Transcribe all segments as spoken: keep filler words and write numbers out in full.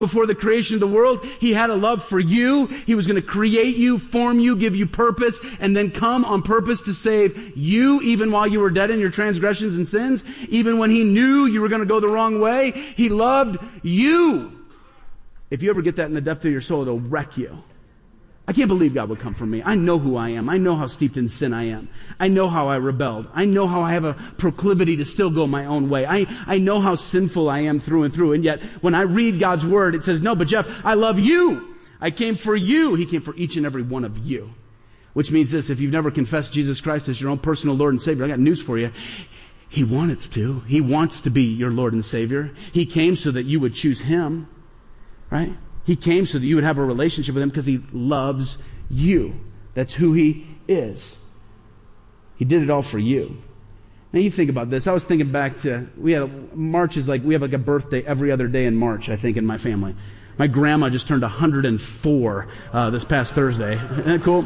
Before the creation of the world, he had a love for you. He was going to create you, form you, give you purpose, and then come on purpose to save you, even while you were dead in your transgressions and sins. Even when he knew you were going to go the wrong way, he loved you. If you ever get that in the depth of your soul, it'll wreck you. I can't believe God would come for me. I know who I am. I know how steeped in sin I am. I know how I rebelled. I know how I have a proclivity to still go my own way. I, I know how sinful I am through and through. And yet, when I read God's word, it says, no, but Jeff, I love you. I came for you. He came for each and every one of you. Which means this, if you've never confessed Jesus Christ as your own personal Lord and Savior, I got news for you. He wants to. He wants to be your Lord and Savior. He came so that you would choose Him. Right? He came so that you would have a relationship with Him because He loves you. That's who He is. He did it all for you. Now you think about this. I was thinking back to, we had, a, March is like, we have like a birthday every other day in March, I think, in my family. My grandma just turned one hundred four uh, this past Thursday. Isn't that cool?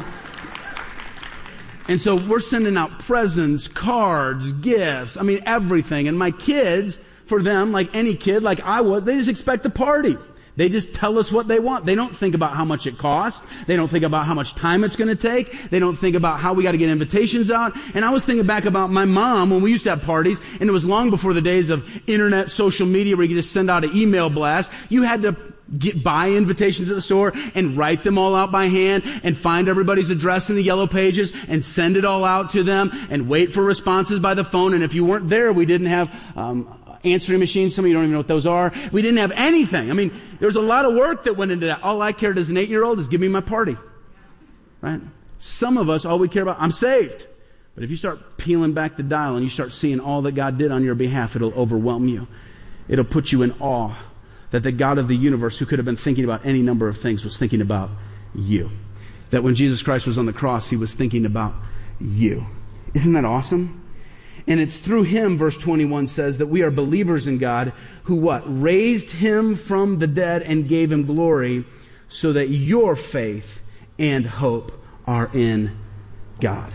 And so we're sending out presents, cards, gifts, I mean everything. And my kids, for them, like any kid, like I was, they just expect a party. They just tell us what they want. They don't think about how much it costs. They don't think about how much time it's going to take. They don't think about how we got to get invitations out. And I was thinking back about my mom when we used to have parties, and it was long before the days of internet, social media, where you could just send out an email blast. You had to get buy invitations at the store and write them all out by hand and find everybody's address in the yellow pages and send it all out to them and wait for responses by the phone. And if you weren't there, we didn't have um answering machines. Some of you don't even know what those are. We didn't have anything. I mean, there was a lot of work that went into that. All I cared as an eight-year-old is give me my party. Right? Some of us, all we care about, I'm saved. But if you start peeling back the dial and you start seeing all that God did on your behalf, it'll overwhelm you. It'll put you in awe that the God of the universe, who could have been thinking about any number of things, was thinking about you. That when Jesus Christ was on the cross, He was thinking about you. Isn't that awesome? And it's through Him, verse twenty-one says, that we are believers in God who what? Raised Him from the dead and gave Him glory, so that your faith and hope are in God.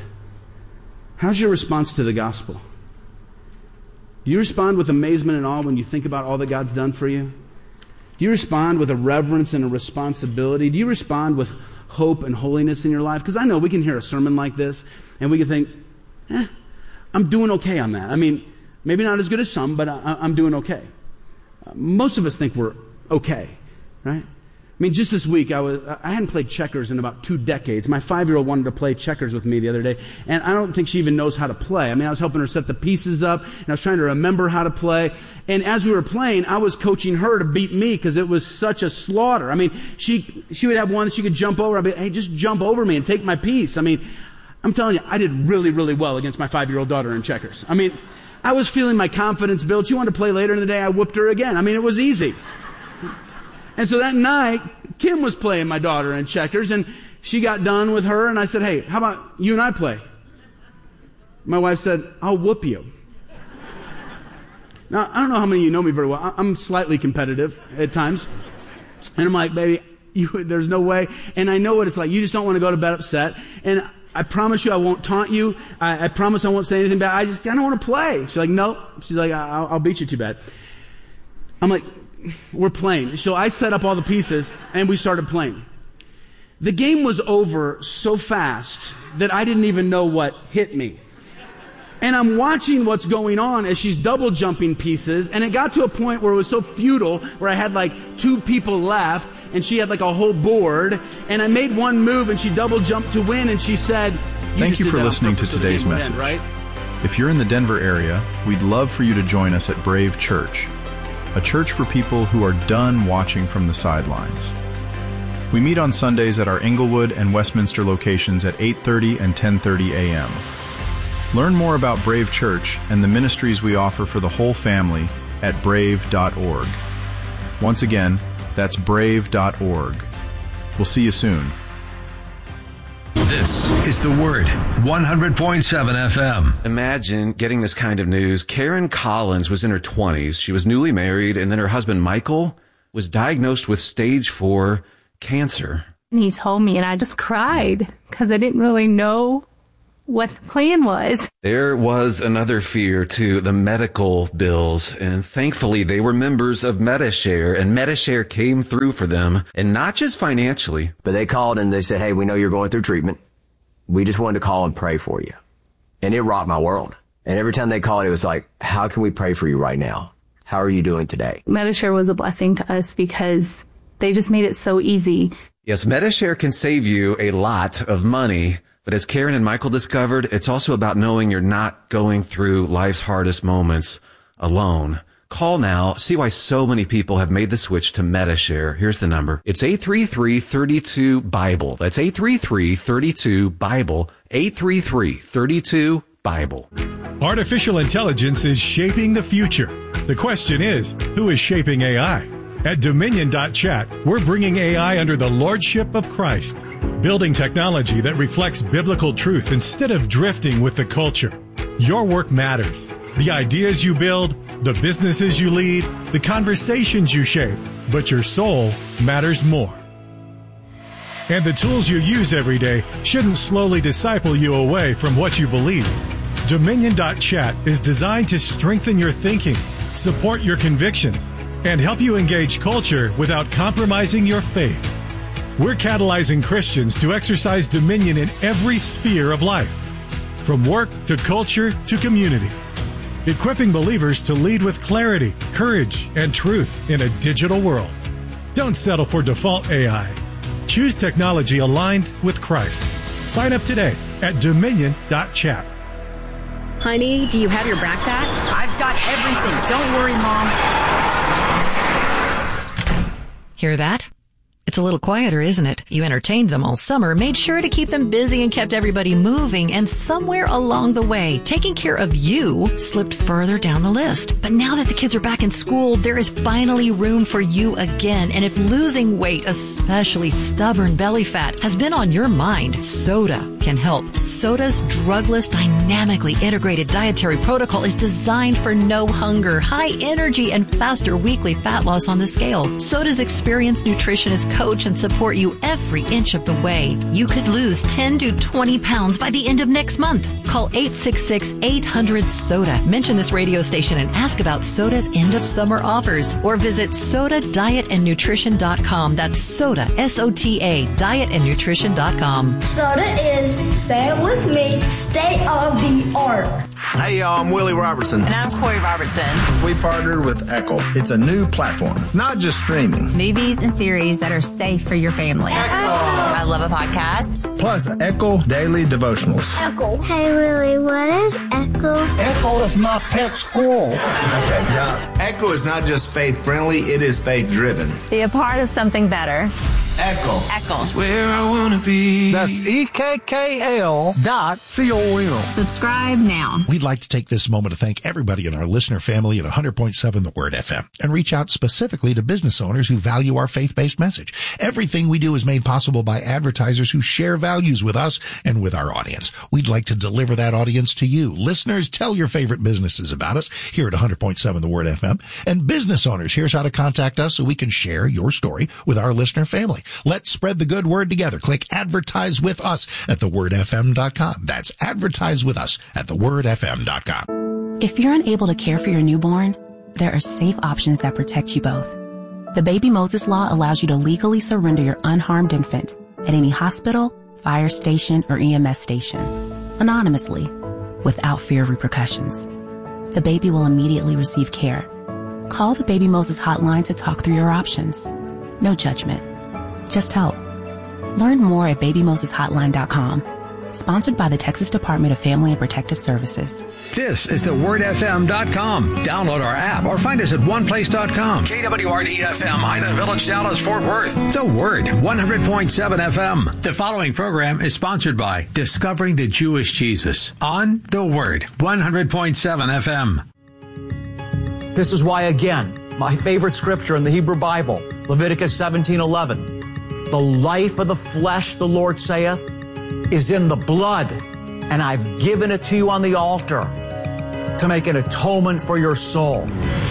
How's your response to the gospel? Do you respond with amazement and awe when you think about all that God's done for you? Do you respond with a reverence and a responsibility? Do you respond with hope and holiness in your life? Because I know we can hear a sermon like this and we can think, eh, I'm doing okay on that. I mean, maybe not as good as some, but I, I'm doing okay. Uh, most of us think we're okay, right? I mean, just this week, I was I hadn't played checkers in about two decades. My five-year-old wanted to play checkers with me the other day, and I don't think she even knows how to play. I mean, I was helping her set the pieces up, and I was trying to remember how to play. And as we were playing, I was coaching her to beat me because it was such a slaughter. I mean, she she would have one that she could jump over. I'd be, hey, just jump over me and take my piece. I mean, I'm telling you, I did really, really well against my five-year-old daughter in checkers. I mean, I was feeling my confidence build. She wanted to play later in the day. I whooped her again. I mean, it was easy. And so that night, Kim was playing my daughter in checkers, and she got done with her, and I said, hey, how about you and I play? My wife said, I'll whoop you. Now, I don't know how many of you know me very well. I'm slightly competitive at times. And I'm like, baby, you, there's no way. And I know what it's like. You just don't want to go to bed upset. And I promise you I won't taunt you. I, I promise I won't say anything bad. I just kind of want to play. She's like, nope. She's like, I'll, I'll beat you too bad. I'm like, we're playing. So I set up all the pieces, and we started playing. The game was over so fast that I didn't even know what hit me. And I'm watching what's going on as she's double jumping pieces, and it got to a point where it was so futile, where I had like two people left, and she had like a whole board, and I made one move, and she double jumped to win, and she said, you Thank you for listening to today's message. End, right? If you're in the Denver area, we'd love for you to join us at Brave Church, a church for people who are done watching from the sidelines. We meet on Sundays at our Inglewood and Westminster locations at eight thirty and ten thirty a.m. Learn more about Brave Church and the ministries we offer for the whole family at brave dot org. Once again, that's brave dot org. We'll see you soon. This is The Word, one hundred point seven F M. Imagine getting this kind of news. Karen Collins was in her twenties. She was newly married, and then her husband, Michael, was diagnosed with stage four cancer. And he told me, and I just cried because I didn't really know what the plan was. There was another fear too, the medical bills, and thankfully they were members of Medi-Share, and Medi-Share came through for them, and not just financially. But they called and they said, hey, we know you're going through treatment. We just wanted to call and pray for you. And it rocked my world. And every time they called, it was like, how can we pray for you right now? How are you doing today? Medi-Share was a blessing to us because they just made it so easy. Yes, Medi-Share can save you a lot of money, but as Karen and Michael discovered, it's also about knowing you're not going through life's hardest moments alone. Call now. See why so many people have made the switch to Medi-Share. Here's the number. It's eight three three, three two, Bible. That's eight three three, three two, Bible. eight three three, three two, Bible. Artificial intelligence is shaping the future. The question is, who is shaping A I? At Dominion dot chat, we're bringing A I under the lordship of Christ, building technology that reflects biblical truth instead of drifting with the culture. Your work matters. The ideas you build, the businesses you lead, the conversations you shape, but your soul matters more. And the tools you use every day shouldn't slowly disciple you away from what you believe. Dominion dot chat is designed to strengthen your thinking, support your convictions, and help you engage culture without compromising your faith. We're catalyzing Christians to exercise dominion in every sphere of life, from work to culture to community, equipping believers to lead with clarity, courage, and truth in a digital world. Don't settle for default A I. Choose technology aligned with Christ. Sign up today at Dominion dot chat. Honey, do you have your backpack? I've got everything. Don't worry, Mom. Hear that? It's a little quieter, isn't it? You entertained them all summer, made sure to keep them busy and kept everybody moving, and somewhere along the way, taking care of you slipped further down the list. But now that the kids are back in school, there is finally room for you again. And if losing weight, especially stubborn belly fat, has been on your mind, Soda can help. Soda's drugless, dynamically integrated dietary protocol is designed for no hunger, high energy, and faster weekly fat loss on the scale. Soda's experienced nutritionist coach and support you every inch of the way. You could lose ten to twenty pounds by the end of next month. Call eight six six, eight hundred, SODA. Mention this radio station and ask about Soda's end of summer offers, or visit soda diet and nutrition dot com. That's Soda, S O T A, diet and nutrition dot com. Soda is, say it with me, state of the art. Hey y'all, I'm Willie Robertson. And I'm Corey Robertson. We partnered with Echo. It's a new platform, not just streaming. Movies and series that are safe for your family. Echo. I love a podcast. Plus Echo Daily Devotionals. Echo. Hey Willie, what is Echo? Echo is my pet squirrel. Okay, now, Echo is not just faith-friendly, it is faith-driven. Be a part of something better. Echo. Echo. It's where I want to be. That's E K K L dot C O M. Subscribe now. We'd like to take this moment to thank everybody in our listener family at one hundred point seven The Word F M and reach out specifically to business owners who value our faith-based message. Everything we do is made possible by advertisers who share values with us and with our audience. We'd like to deliver that audience to you. Listeners, tell your favorite businesses about us here at one hundred point seven The Word F M. And business owners, here's how to contact us so we can share your story with our listener family. Let's spread the good word together. Click advertise with us at the word f m dot com. That's advertise with us at the word f m dot com. If you're unable to care for your newborn, there are safe options that protect you both. The Baby Moses Law allows you to legally surrender your unharmed infant at any hospital, fire station, or E M S station, anonymously, without fear of repercussions. The baby will immediately receive care. Call the Baby Moses hotline to talk through your options. No judgment. Just help. Learn more at baby moses hotline dot com. Sponsored by the Texas Department of Family and Protective Services. This is the word f m dot com. Download our app or find us at one place dot com. K W R D F M, Highland Village, Dallas, Fort Worth. The Word, one hundred point seven F M. The following program is sponsored by Discovering the Jewish Jesus on The Word, one hundred point seven F M. This is why, again, my favorite scripture in the Hebrew Bible, Leviticus seventeen eleven. The life of the flesh, the Lord saith, is in the blood, and I've given it to you on the altar to make an atonement for your soul.